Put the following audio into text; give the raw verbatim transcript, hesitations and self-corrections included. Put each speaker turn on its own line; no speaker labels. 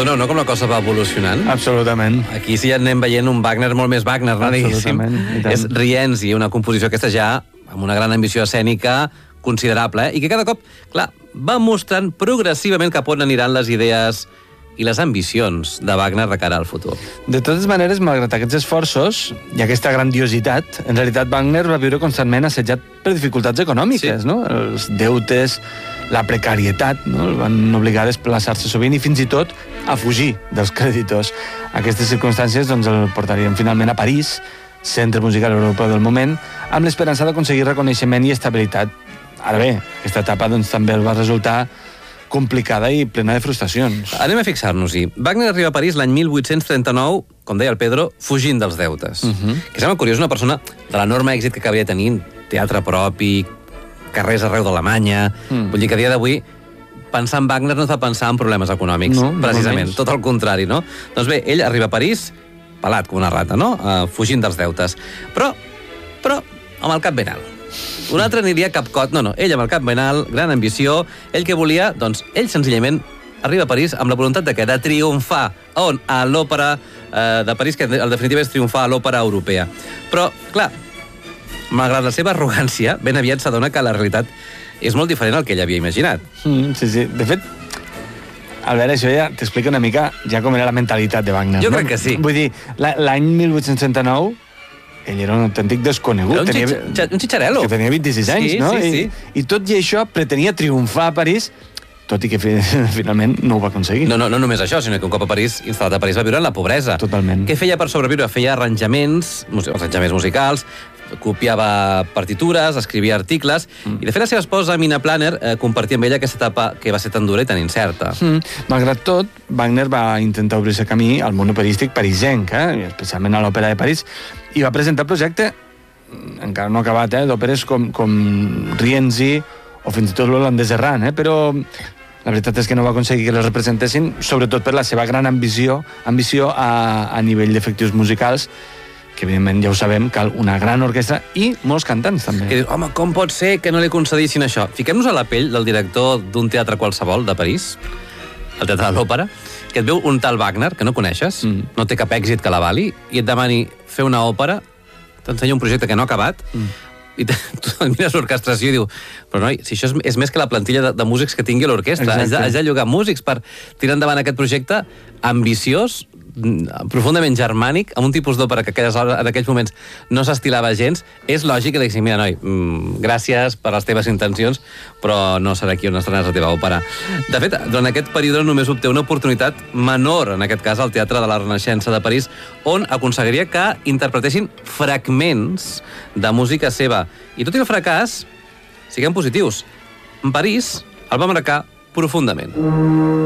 Adoneu, no?, com la cosa va evolucionant.
Absolutament.
Aquí sí ja anem veient un Wagner molt més Wagner, no?
Absolutament.
És Rienzi, una composició aquesta ja amb una gran ambició escènica considerable, eh? I que cada cop, clar, va mostrant progressivament cap on aniran les idees i les ambicions de Wagner de cara al futur.
De totes maneres, malgrat aquests esforços i aquesta grandiositat, en realitat Wagner va viure constantment assetjat per dificultats econòmiques, sí. no? Els deutes, la precarietat, no? El van obligar a desplaçar-se sovint i fins i tot a fugir dels creditors. Aquestes circumstàncies doncs, el portarien finalment a París, centre musical europeu del moment, amb l'esperança d'aconseguir reconeixement i estabilitat. Ara bé, aquesta etapa doncs, també el va resultar complicada i plena de frustracions.
Anem a fixar-nos-hi. Wagner arriba a París l'any mil vuit-cents trenta-nou, com deia el Pedro, fugint dels deutes. Uh -huh. Que sembla curiós, una persona de l'enorme èxit que acabaria tenint, teatre propi, carrers arreu d'Alemanya... Mm. Vull dir que a dia d'avui pensar en Wagner no fa pensar en problemes econòmics, no, precisament, no tot el contrari, no? Doncs bé, ell arriba a París, pelat com una rata, no?, uh, fugint dels deutes. Però, però, amb el cap ben alt. Un altre aniria capcot. No, no, ell amb el cap ben alt, gran ambició, ell que volia, doncs, ell senzillament arriba a París amb la voluntat de què? De triomfar. A on? A l'òpera eh, de París, que en definitiva és triomfar a l'òpera europea. Però, clar, malgrat la seva arrogància, ben aviat s'adona que la realitat és molt diferent al que ell havia imaginat.
Mm, sí, sí. De fet, Albert, això ja t'explica una mica ja com era la mentalitat de Wagner.
Jo
no?
crec que sí.
Vull dir, l'any mil vuit-cents trenta-nou ell era un autèntic desconegut.
Era un,
tenia,
xitx un xitxarelo.
Que tenia vint-i-sis anys,
sí,
no?
Sí, sí.
I, I tot i això pretenia triomfar a París, tot i que finalment no ho va aconseguir.
No, no, no només això, sinó que un cop a París, instal·lat a París, va viure en la pobresa.
Totalment.
Què feia per sobreviure? Feia arranjaments, arranjaments musicals, copiava partitures, escrivia articles, mm. i de fet la seva esposa, Mina Planner, eh, compartia amb ella aquesta etapa que va ser tan dura i tan incerta.
Mm. Malgrat tot, Wagner va intentar obrir-se camí al món operístic parisenc, eh? especialment a l'Òpera de París, i va presentar el projecte, encara no acabat, eh? d'òperes com, com Rienzi o fins i tot l'holandès Errant, eh? però la veritat és que no va aconseguir que les representessin, sobretot per la seva gran ambició, ambició a, a nivell d'efectius musicals, que evidentment ja ho sabem, cal una gran orquestra i molts cantants també.
Que dius, home, com pot ser que no li concedissin això? Fiquem-nos a la pell del director d'un teatre qualsevol de París, el Teatre de l'Òpera, que et veu un tal Wagner, que no coneixes, mm. no té cap èxit que l'avali, i et demani fer una òpera, t'ensenya un projecte que no ha acabat, mm. i tu mires l'orquestració i diu, però noi, si això és, és més que la plantilla de, de músics que tingui l'orquestra, has de, has de llogar músics per tirar endavant aquest projecte ambiciós, profundament germànic, amb un tipus d'òpera que aquelles, en aquells moments no s'estilava gens. És lògic que li diguin, mira, noi, mmm, gràcies per les teves intencions, però no serà aquí on estrenes la teva òpera. De fet, durant aquest període només obté una oportunitat menor, en aquest cas al Teatre de la Renaixença de París, on aconseguiria que interpretessin fragments de música seva. I tot i el fracàs, siguem positius, en París el va marcar profundament.